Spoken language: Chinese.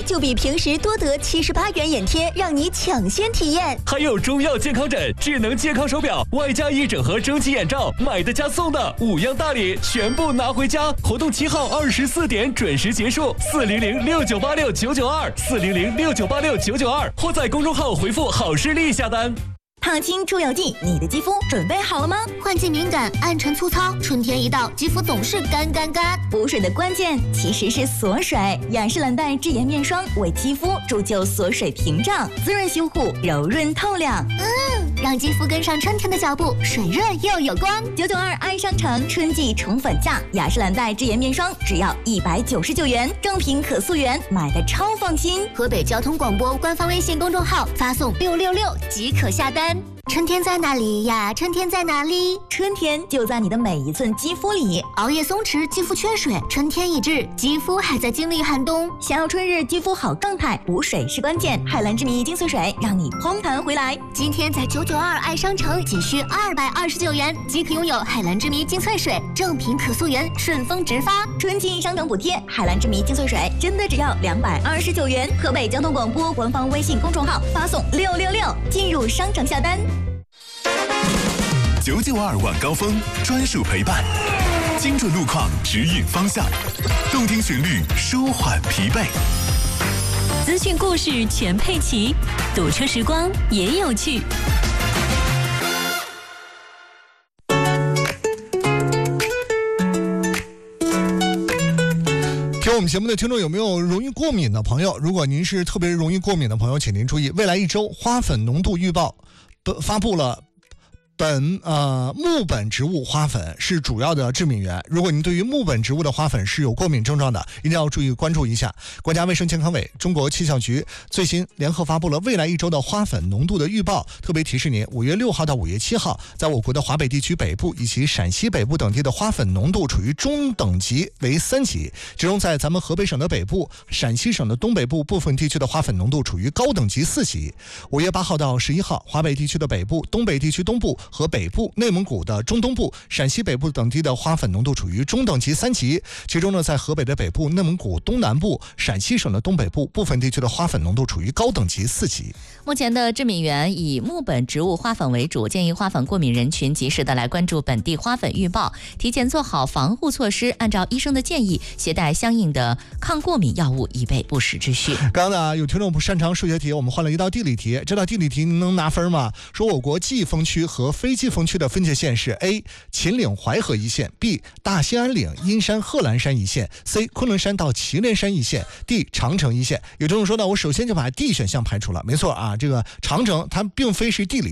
就比平时多得78元眼贴，让你抢先体验。 还有中药健康枕、智能健康手表，外加一整盒蒸汽眼罩，买的加送的，5样大礼全部拿回家。活动7号24点准时结束，400698699240069869992，或在公众号回复好视力下单。 烫青出油剂，你的肌肤准备好了吗？ 换季敏感，暗沉粗糙，春天一到，肌肤总是干。 补水的关键其实是锁水，雅诗兰黛智颜面霜为肌肤铸就锁水屏障，滋润修护，柔润透亮。 让肌肤跟上春天的脚步，水润又有光。 992爱商城春季宠粉价，雅诗兰黛智颜面霜只要199元，正品可溯源，买的超放心。 河北交通广播官方微信公众号发送666即可下单。春天在哪里呀？春天在哪里？ 春天就在你的每一寸肌肤里。 熬夜松弛，肌肤缺水，春天已至，肌肤还在经历寒冬。 想要春日肌肤好状态，补水是关键。海蓝之谜精粹水让你嘭弹回来。 今天在992爱商城仅需229元即可拥有海蓝之谜精粹水，正品可溯源，顺丰直发。 春季商城补贴，海蓝之谜精粹水真的只要229元。河北交通广播官方微信公众号发送666进入商城下单。 992晚高峰专属陪伴，精准路况指引方向，动听旋律舒缓疲惫， 资讯故事全配齐，堵车时光也有趣。 听我们节目的听众有没有容易过敏的朋友？如果您是特别容易过敏的朋友，请您注意，未来1周花粉浓度预报发布了。木本植物花粉是主要的致敏源。如果您对于木本植物的花粉是有过敏症状的，一定要注意关注一下。国家卫生健康委、中国气象局最新联合发布了未来1周的花粉浓度的预报，特别提示您5月6号到5月7号，在我国的华北地区北部以及陕西北部等地的花粉浓度处于中等级为3级，其中在咱们河北省的北部、陕西省的东北部部分地区的花粉浓度处于高等级4级。5月8号到11号，华北地区的北部、东北地区东部和北部、内蒙古的中东部、陕西北部等地的花粉浓度处于中等级3级，其中呢，在河北的北部、内蒙古东南部、陕西省的东北部部分地区的花粉浓度处于高等级4级。 目前的致敏源以木本植物花粉为主，建议花粉过敏人群及时的来关注本地花粉预报，提前做好防护措施，按照医生的建议携带相应的抗过敏药物，以备不时之需。 刚刚呢，有听众不擅长数学题，我们换了一道地理题。这道地理题您能拿分吗？说我国季风区和非季风区的分界线是 A 秦岭淮河一线， B 大兴安岭阴山贺兰山一线， C 昆仑山到祁连山一线， D 长城一线。有听众说呢，我首先就把 D 选项排除了。没错啊，这个长城它并非是地理